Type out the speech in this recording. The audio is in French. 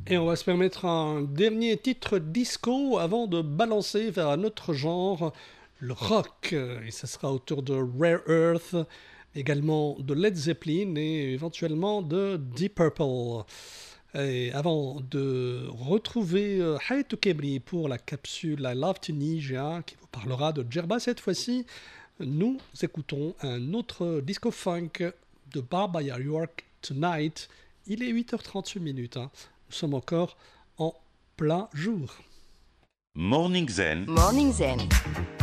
Et on va se permettre un dernier titre disco avant de balancer vers un autre genre, le rock. Et ce sera autour de Rare Earth, également de Led Zeppelin et éventuellement de Deep Purple. Et avant de retrouver Hayatou Kebri pour la capsule I Love Tunisia, qui vous parlera de Djerba cette fois-ci, nous écoutons un autre disco funk de Barbara York Tonight. Il est 8h38 minutes. Nous sommes encore en plein jour. Morning Zen. Morning Zen.